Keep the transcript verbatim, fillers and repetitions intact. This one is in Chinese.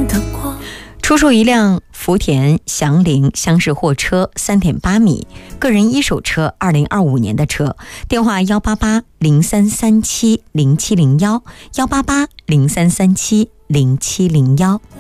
的光。 出售一辆福田祥林厢式货车 三点八米个人一手车，二零二五年的车。电话幺八八零三三七零七零幺，幺八八零三三七零七零幺。